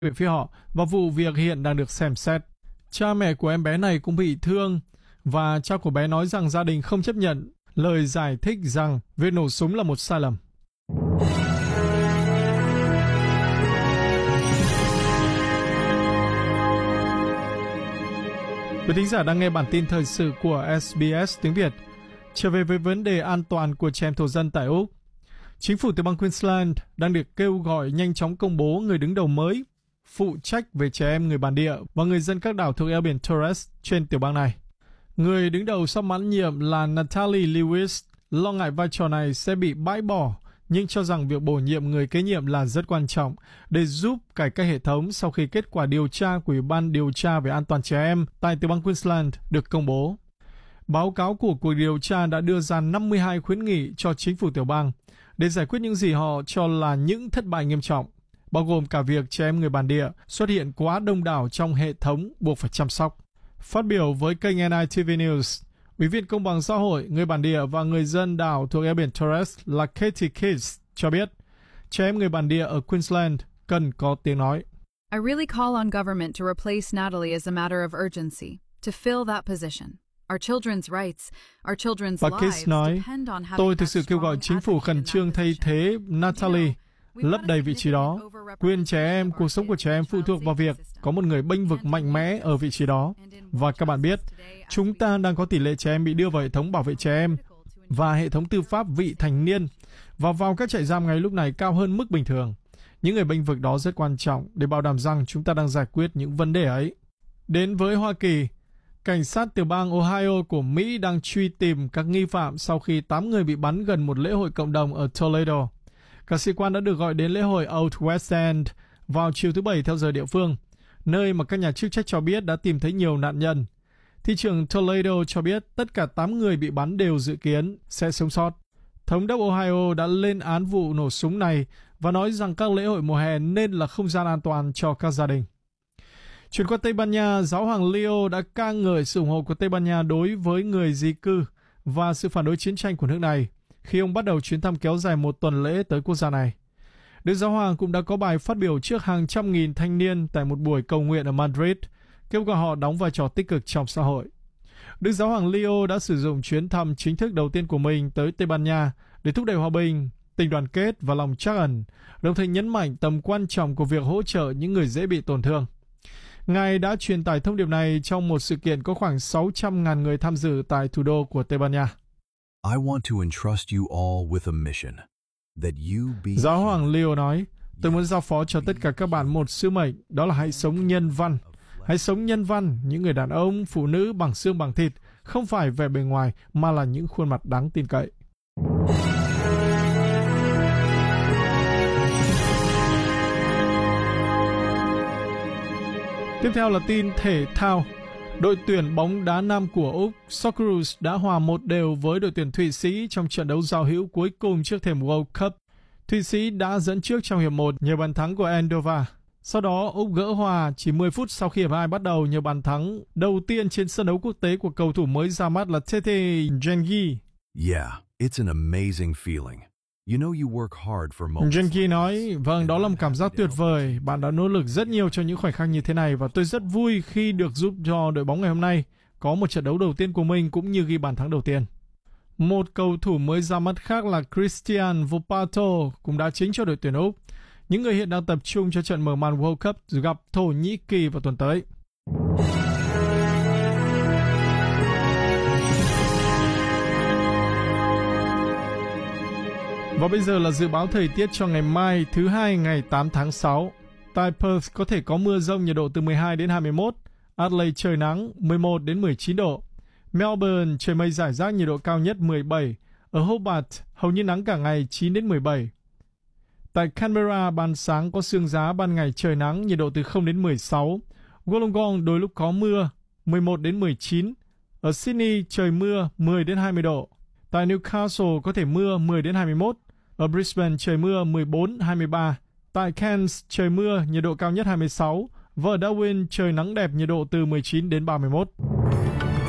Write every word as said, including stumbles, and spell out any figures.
về phía họ và vụ việc hiện đang được xem xét. Cha mẹ của em bé này cũng bị thương và cha của bé nói rằng gia đình không chấp nhận lời giải thích rằng việc nổ súng là một sai lầm. Quý thính giả đang nghe bản tin thời sự của ét bê ét tiếng Việt. Trở về với vấn đề an toàn của trẻ em thổ dân tại Úc, chính phủ tiểu bang Queensland đang được kêu gọi nhanh chóng công bố người đứng đầu mới phụ trách về trẻ em người bản địa và người dân các đảo thuộc eo biển Torres trên tiểu bang này. Người đứng đầu sắp mãn nhiệm là Natalie Lewis lo ngại vai trò này sẽ bị bãi bỏ, nhưng cho rằng việc bổ nhiệm người kế nhiệm là rất quan trọng để giúp cải cách hệ thống sau khi kết quả điều tra của Ủy ban điều tra về an toàn trẻ em tại tiểu bang Queensland được công bố. Báo cáo của cuộc điều tra đã đưa ra năm mươi hai khuyến nghị cho chính phủ tiểu bang để giải quyết những gì họ cho là những thất bại nghiêm trọng, bao gồm cả việc trẻ em người bản địa xuất hiện quá đông đảo trong hệ thống buộc phải chăm sóc. Phát biểu với kênh en i ti vi News, Ủy viên Công bằng Xã hội, người bản địa và người dân đảo thuộc eo biển Torres là Katie Kids cho biết, trẻ em người bản địa ở Queensland cần có tiếng nói. I really call on government to replace Natalie as a matter of urgency, to fill that position. Our children's rights, our children's Bà lives Kids nói, depend on having tôi that thực sự kêu gọi strong chính phủ khẩn advocate in trương that thay position. thế Natalie, lấp đầy vị trí đó. Quyền trẻ em, cuộc sống của trẻ em phụ thuộc vào việc có một người bênh vực mạnh mẽ ở vị trí đó. Và các bạn biết, chúng ta đang có tỷ lệ trẻ em bị đưa vào hệ thống bảo vệ trẻ em và hệ thống tư pháp vị thành niên và vào các trại giam ngay lúc này cao hơn mức bình thường. Những người bênh vực đó rất quan trọng để bảo đảm rằng chúng ta đang giải quyết những vấn đề ấy. Đến với Hoa Kỳ, cảnh sát tiểu bang Ohio của Mỹ đang truy tìm các nghi phạm sau khi tám người bị bắn gần một lễ hội cộng đồng ở Toledo. Các sĩ quan đã được gọi đến lễ hội Old West End vào chiều thứ Bảy theo giờ địa phương, nơi mà các nhà chức trách cho biết đã tìm thấy nhiều nạn nhân. Thị trưởng Toledo cho biết tất cả tám người bị bắn đều dự kiến sẽ sống sót. Thống đốc Ohio đã lên án vụ nổ súng này và nói rằng các lễ hội mùa hè nên là không gian an toàn cho các gia đình. Chuyển qua Tây Ban Nha, Giáo hoàng Leo đã ca ngợi sự ủng hộ của Tây Ban Nha đối với người di cư và sự phản đối chiến tranh của nước này khi ông bắt đầu chuyến thăm kéo dài một tuần lễ tới quốc gia này. Đức Giáo hoàng cũng đã có bài phát biểu trước hàng trăm nghìn thanh niên tại một buổi cầu nguyện ở Madrid, kêu gọi họ đóng vai trò tích cực trong xã hội. Đức Giáo hoàng Leo đã sử dụng chuyến thăm chính thức đầu tiên của mình tới Tây Ban Nha để thúc đẩy hòa bình, tình đoàn kết và lòng trắc ẩn, đồng thời nhấn mạnh tầm quan trọng của việc hỗ trợ những người dễ bị tổn thương. Ngài đã truyền tải thông điệp này trong một sự kiện có khoảng sáu trăm nghìn người tham dự tại thủ đô của Tây Ban Nha. I want to entrust you all with a mission that you be. Giáo hoàng Leo nói, tôi muốn giao phó cho tất cả các bạn một sứ mệnh, đó là hãy sống nhân văn. Hãy sống nhân văn, những người đàn ông, phụ nữ bằng xương bằng thịt, không phải vẻ bề ngoài mà là những khuôn mặt đáng tin cậy. Tiếp theo là tin thể thao. Đội tuyển bóng đá nam của Úc, Socceroos đã hòa một đều với đội tuyển Thụy Sĩ trong trận đấu giao hữu cuối cùng trước thềm World Cup. Thụy Sĩ đã dẫn trước trong hiệp một nhờ bàn thắng của Endova. Sau đó, Úc gỡ hòa chỉ mười phút sau khi hiệp hai bắt đầu nhờ bàn thắng đầu tiên trên sân đấu quốc tế của cầu thủ mới ra mắt là Tete Njengi. Yeah, it's an amazing feeling. You know you work hard for moments. Njengi nói, vâng, đó là một cảm giác tuyệt vời. Bạn đã nỗ lực rất nhiều cho những khoảnh khắc như thế này và tôi rất vui khi được giúp cho đội bóng ngày hôm nay có một trận đấu đầu tiên của mình cũng như ghi bàn thắng đầu tiên. Một cầu thủ mới ra mắt khác là Christian Volpato cũng đã chính cho đội tuyển Úc. Những người hiện đang tập trung cho trận mở màn World Cup gặp Thổ Nhĩ Kỳ vào tuần tới. Và bây giờ là dự báo thời tiết cho ngày mai thứ hai ngày tám tháng sáu. Tại Perth có thể có mưa rông, nhiệt độ từ mười hai đến hai mươi mốt. Adelaide trời nắng, mười một đến mười chín độ. Melbourne trời mây rải rác, nhiệt độ cao nhất mười bảy. Ở Hobart hầu như nắng cả ngày, chín đến mười bảy. Tại Canberra ban sáng có sương giá, ban ngày trời nắng, nhiệt độ từ không đến mười sáu. Wollongong đôi lúc có mưa, mười một đến mười chín. Ở Sydney trời mưa, mười đến hai mươi độ. Tại Newcastle có thể mưa, mười đến hai mươi mốt. Ở Brisbane trời mưa, mười bốn đến hai mươi ba. Tại Cairns trời mưa, nhiệt độ cao nhất hai mươi sáu. Và ở Darwin trời nắng đẹp, nhiệt độ từ mười chín đến ba mươi mốt.